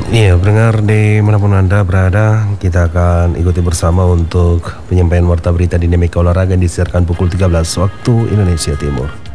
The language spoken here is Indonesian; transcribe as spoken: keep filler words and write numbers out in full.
Iya, pendengar dimanapun Anda berada, kita akan ikuti bersama untuk penyampaian warta berita dinamika olahraga yang disiarkan pukul tiga belas waktu Indonesia Timur.